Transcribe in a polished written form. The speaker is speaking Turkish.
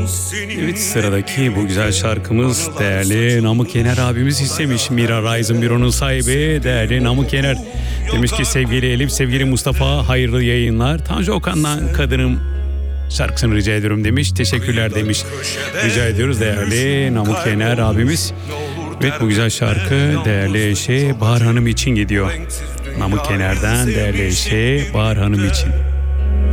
Evet, sıradaki bu güzel şarkımız değerli Namık Yener abimiz istemiş. Mira Rising Büro'nun sahibi değerli Namık Yener. Demiş ki sevgili Elif, sevgili Mustafa, hayırlı yayınlar. Tanju Okan'dan Kadınım şarkısını rica ediyorum demiş. Teşekkürler demiş. Rica ediyoruz değerli Namık Yener abimiz. Evet, bu güzel şarkı değerli eşi Bahar Hanım için gidiyor. Namık Yener'den değerli eşi Bahar Hanım için.